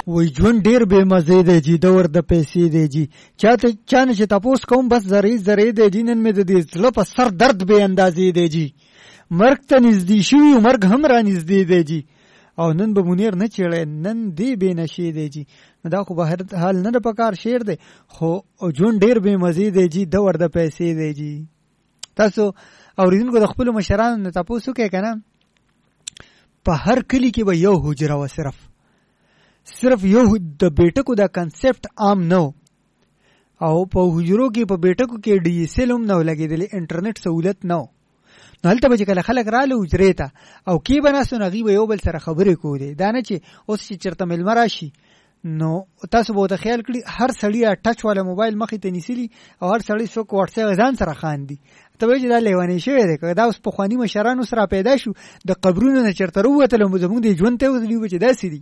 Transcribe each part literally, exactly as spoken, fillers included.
وای ژوند ډیر بې مزې دی جی، د ور د پیسې دی جی. چاته چا نه چې تپوس کوم بس زری زری دی جی. نن مې د دې زړه په سر درد بې اندازې دی جی. مرګ ته نږدې شوي او مرګ هم را نږدې دی جی. او نن به منیر نه چیړی، نن دی بې نشې دی جی. نو دا خو به هر حال نه د پکار شعر دی، خو ژوند ډیر بې مزې دی جی، د ور د پیسې دی جی. تاسو اورېدونکو د خپلو مشرانو نه تپوس وکړئ که نه، په هر کلي کې به یو حجره وه، صرف صرف یو د بیټکو دا کنسپټ عام نه و، او په حجرو کې په بیټکو کې ډي ایس ایل هم نه و لګېدلی، انټرنیټ سهولت نه و. نو هلته به چې کله خلک راله حجرې ته او کې به ناستو، نو هغوی به یو بل سره خبرې کولې. دا نه چې اوس چې چېرته مېلمه راشي نو تاسو به ورته خیال کړي هر سړي ټچ والا موبایل مخې ته نیسلي او هر سړی څوک واټساپ ځان سره خاندي. ته وایي چې دا لیونی شوی دی. که دا اوس پخواني مشرانو سره پیدا شو، د قبرونو نه چېرته راووتل، زموږ د ژوند ته وتلي به چې داسې دي.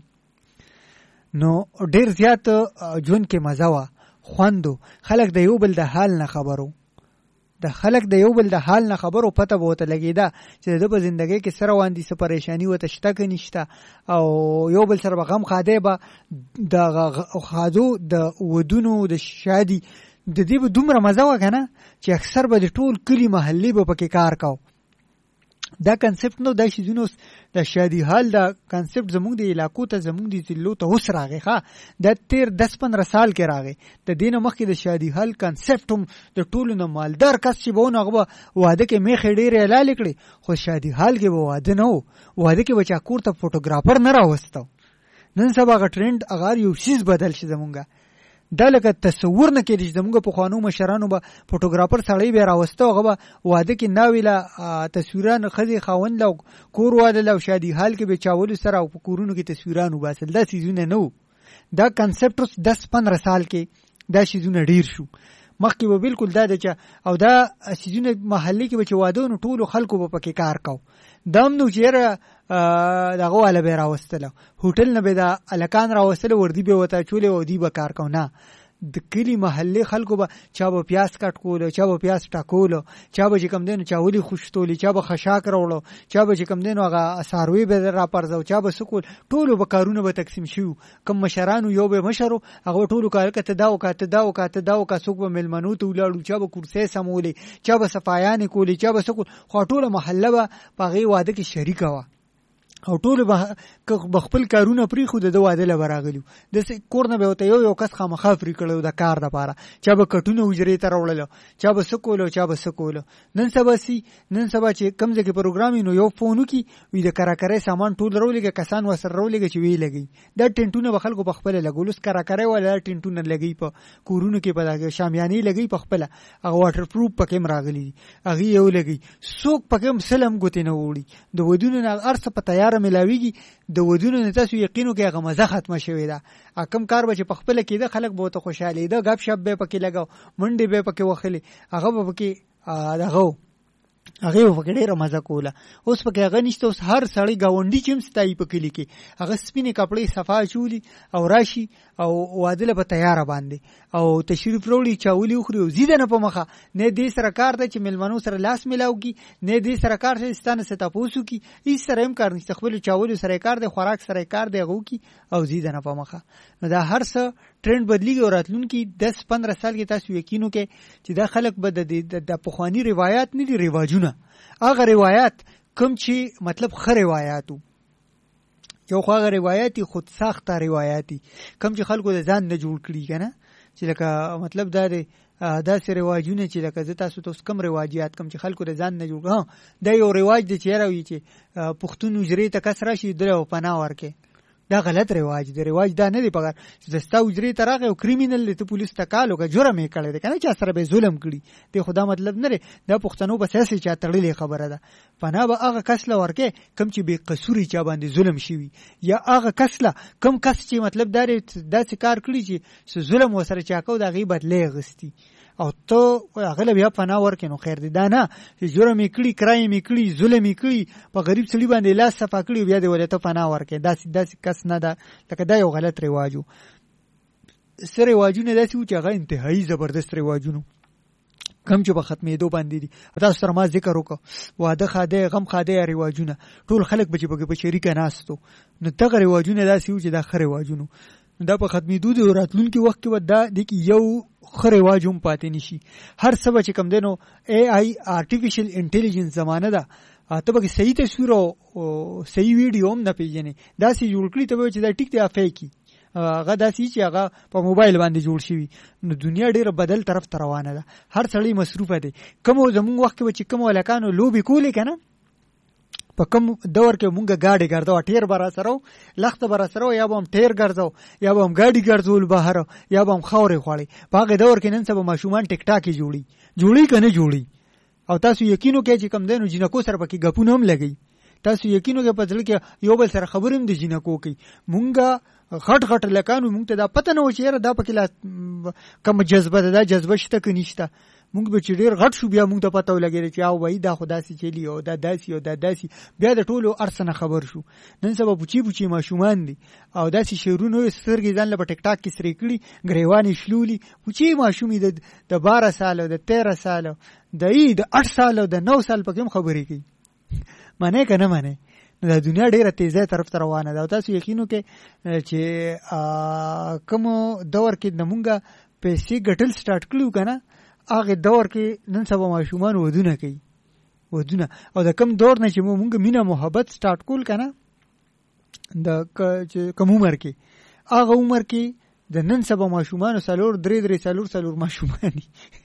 نو ډېر زیات ژوند کې مزه وه، خوند و. خلک د یو بل د حال نه خبرو، د خلک د یو بل د حال نه خبرو پته به ورته لګېده چې د ده په زندګۍ کې څه روان دي، څه پریشاني ورته شته که نشته. او یو بل سره به غم خادی به د ښادو د ودونو د شادي د دې به دومره مزه وه که نه چې اکثر به د ټول کلي محلې به پکې کار کو. دا کنسپټ نو، دا شیزونه اوس د شادي حال دا کنسپټ زموږ د علاقو ته، زموږ د ضلعو ته اوس راغی. ښه دا تیر دس پندره سال کې راغی. د دې نه مخکې د شادي حال کنسپټ هم د ټولو نه مالدار کس چې به و نو هغه به واده کې میخې ډېرې حلالې کړې، خو شادي حال کې به واده نه و. واده کې به چا کور ته فوټوګرافر نه راوستو. نن سبا هغه ټرینډ هغه یو شیز بدل شي زمونږه. دا لکه تصور نه کېدی چې زمونږ پخوانو مشرانو به فوټوګرافر سړی به راوسته، هغه به واده کې ناوې له تصویران ښځې خاوند له کور واده له او شادي حال کې به چاولو سره او په کورونو کې تصویران وباسل. دا څیزونه نه وو. دا کنسپټ اوس دس پندره سال کې دا څیزونه ډېر شو. مخکې به بالکل دا د چا او دا څیزونه محلې کې به چې واده نو ټولو خلکو به پکې کار کو. دا هم نو چې یاره دغه والا به یې راوستله، هوټل نه به د هلکان راوستله، وردي به یې ورته اچولې او دوی به کار کو. نه، د کلي محلې خلکو به چا به پیاز کټ کولو، چا به پیاز ټاکولو، چا به چې کوم دی نو چاولي خوشتولي، چا به خشاک راوړو، چا به چې کوم دی نو هغه څاروي به راپرځو، چا به څه کول. ټولو به کارونه به تقسیم شي. کوم مشرانو یو به مشر و، هغه ټولو کار که ته دا وکړه ته دا وکړه ته دا وکړه. څوک به میلمنو ته ولاړو، چا به کرسۍ سمولې، چا به صفایانې کولې، چا به څه کول. خو ټوله محله به په هغې واده کې شریکه وه او ټول به خپل کارونه پرېښود، د واده له به راغلي. داسې کور نه به ورته یو یو کس خامخا پرې کړی د کار دپاره. چا به کټونه حجرې ته راوړلو، چا به څه کولو، چا به څه کولو. نن سبا سي نن سبا چې کوم ځای کې پروګرام وي نو یو فون وکړي، وي د کراکرۍ سامان ټول راولېږه، کسان ورسره راولېږه چې ویې لګوي. دا ټینټونه به خلکو په خپله لګول. اوس کراکرۍ والا دا ټینټونه لګوي په کورونو کې، په دغه شامیانې لګوي په خپله. هغه واټر پروف پکې هم راغلي دي، هغې یو لګوي. څوک پکې هم سل هم ګوتې نه وړي. د ودونو نه هر څه په تیاره ملاویږي. د ودونو نه تاسو یقین وکړئ هغه مزه ختمه شوې ده. کم کار به چې په خپله کېده خلک به ورته خوشحالېده، ګپ شپ به یې پکې لګاو، منډې به یې پکې وښلې، هغه به پکې دغه هغې به پکې ډېره مزه کوله. اوس پکې هغه نشته. اوس هر سړی ګاونډي چې هم ستایي په کلي کې، هغه سپینې کپړې صفا اچولي او راشي او واده له به تیاره باندې او تشریف راوړي، چاولي وخوري او ځي دنه په مخه. نه دې سره کار دی چې مېلمنو سره لاس میلاو کړي، نه دې سره کار دی چې ستا نه څه تپوس وکړي. هېڅ سره هم کار نشته. خپلو چاولو سره یې کار دی، خوراک سره یې کار دی، هغه وکړي او ځي دنه په مخه. نو دا هر څه ټرینډ بدلیږي او راتلونکي دس پندره سال کې تاسو یقین وکړئ چې دا خلک به د پخواني روایات نه دي، رواجونه هغه روایات کوم چې مطلب ښه روایات وو. یو خو هغه روایاتي خود ساخته روایاتي کوم چې خلکو د ځان نه جوړ کړي که نه، چې لکه مطلب دا دی داسې رواجونه چې لکه زه تاسو ته اوس کوم رواجیات کوم چې خلکو د ځان نه جوړ کړي. دا یو رواج دی چې یاره وي چې پښتون حجرې ته کس راشي دله پناه ورکړي. دا غلط رواج دی. رواج دا نه دی پکار چې د ستا حجرې ته راغی او کریمینل دی، ته پولیس ته کال وکړه، جرم یې کړی دی که نه، چا سره به یې ظلم کړي. دی خو دا مطلب نه دی. دا پښتنو بس هسې چا تړلې خبره ده. پناه به هغه کس له ورکې کوم چې بې قصوري چا باندې ظلم شوي، یا هغه کس له کوم کس چې مطلب دا دی داسې کار کړي چې ظلم ورسره چا کو د هغې بدلې اخیستي او ته هغه له بیا پناه ورکې. نو خیر دی. دا نه چې جرم یې کړي، کرایم یې کړي، ظلم یې کړي، په غریب سړي باندې لاس صفا کړي بیا دې ولې ته پناه ورکې. داسې داسې کس نه ده. لکه دا یو غلط رواج و. څه رواجونه داسې وو چې هغه انتهایي زبردست رواجونه کم چې په ختمېدو باندې دي. تاسو سره ما ذکر وکړه واده خاده، غم خاده رواجونه، ټول خلک به چې په شریکه ناستو. نو دغه رواجونه داسې وو چې دا ښه رواجونه. دا په ختمېدو دی او راتلونکي وخت کې به دا د یو ښه رواج هم پاتې نشي. هر څه به چې کوم دی نو ای آی آرټیفیشل انټیلیجنس زمانه ده، ته به صحیح تصویر او صحیح ویډیو هم نه پیژنې، داسې جوړ کړي ته به چې دا ټیک دی افیکي هغه داسې چې هغه په موبایل باندې جوړ شوي. نو دنیا ډېره بدل طرف ته روانه ده، هر سړی مصروفه دی. کوم زمونږ وخت کې به چې کوم هلکانو لوبې کولې که نه، په کوم دور کې مونږ ګاډي ګرځو، ټیر به را سره و، لخته به را سره و، یا به هم ټیر ګرځو، یا به هم ګاډي ګرځول بهر، یا به هم خاورې خوړې. په هغې دور کې نن سبا ماشومان ټیک ټاکې جوړي جوړي که نه جوړي. او تاسو یقین وکړئ چې کوم دی نو جینکو سره پکې ګپونه هم لګوي. تاسو یقین وکړئ په زړه کې یو بل سره خبرې هم د جینکو کوي. مونږه غټ غټ لکانو مونږ ته دا پته نه و چې یاره دا پکې لا کومه جذبه ده، دا جذبه شته که نشته. مونږ به چې ډېر غټ شو بیا مونږ ته پته ولګېده چې او وایي دا خو داسې چلي او دا داسې او دا داسې، بیا د ټولو هر څه نه خبر شو. نن سبا پوچې پوچې ماشومان دي او داسې شعرونه یې سترګې ځان له په ټیک ټاک کې سرې کړي، ګریوانې شلولي، پوچې ماشوم یې د باره ساله د تیره ساله د ای د اټ ساله د نو سال پکې هم خبرې کوي. منې که نه منې؟ نو دا دنیا ډېره تیزه طرف ته روانه ده. او تاسو یقین وکړئ چې کوم دور کې د مونږه پیسې ګټل سټارټ کړي که نه، هغه دور کې نن سبا ماشومان ودونه کوي، ودونه. او د کم دور نه چې مونږ مینه محبت سټارټ کول که نه، د کم عمر کې، هغه عمر کې د نن سبا ماشومانو څلور درې درې څلور څلور ماشومان دي